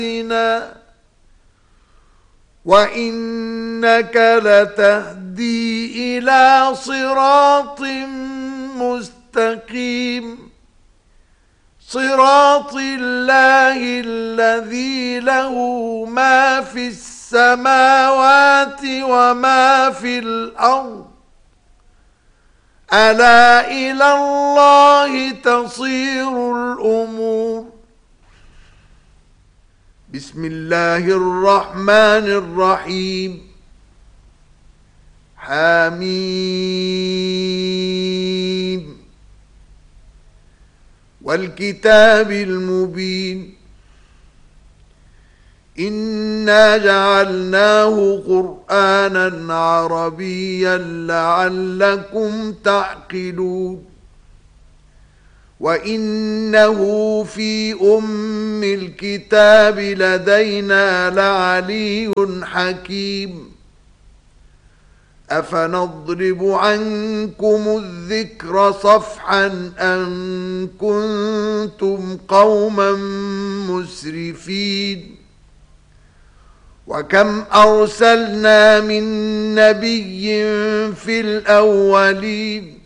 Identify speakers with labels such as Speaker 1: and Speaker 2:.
Speaker 1: وإنك لتهدي إلى صراط مستقيم صراط الله الذي له ما في السماوات وما في الأرض ألا إلى الله تصير الأمور. بسم الله الرحمن الرحيم. حميم والكتاب المبين إنا جعلناه قرآنا عربيا لعلكم تعقلون وإنه في أم الكتاب لدينا لعلي حكيم أفنضرب عنكم الذكر صفحا أن كنتم قوما مسرفين وكم أرسلنا من نبي في الأولين